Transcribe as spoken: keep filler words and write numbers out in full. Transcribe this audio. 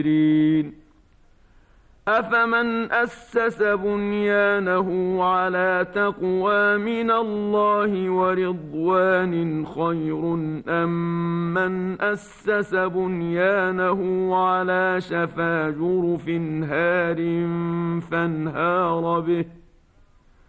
أفمن أسس بنيانه على تقوى من الله ورضوان خير أم من أسس بنيانه على شفا جرف هار فانهار به